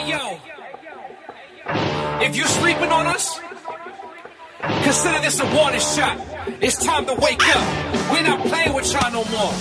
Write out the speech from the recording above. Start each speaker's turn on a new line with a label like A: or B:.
A: yo, if you sleeping on us, consider this a warning shot. It's time to wake up. We're not playing with y'all no more.